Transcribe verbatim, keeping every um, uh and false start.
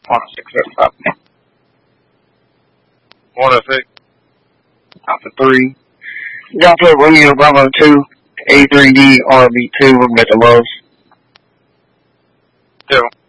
one oh six seven five. one oh six. Alpha three. Delta Romeo Bravo two. A three D R B two with the lows. Two.